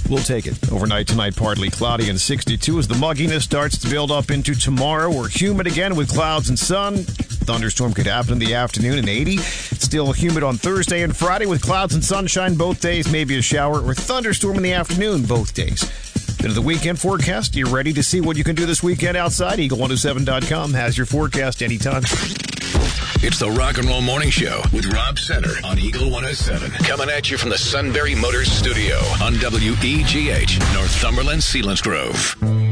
We'll take it. Overnight tonight, partly cloudy and 62 as the mugginess starts to build up into tomorrow. We're humid again with clouds and sun. Thunderstorm could happen in the afternoon and 80. Still humid on Thursday and Friday with clouds and sunshine both days. Maybe a shower or thunderstorm in the afternoon both days. Then to the weekend forecast. You ready to see what you can do this weekend outside? Eagle107.com has your forecast anytime. It's the Rock and Roll Morning Show with Rob Center on Eagle 107. Coming at you from the Sunbury Motors Studio on WEGH, Northumberland, Selinsgrove.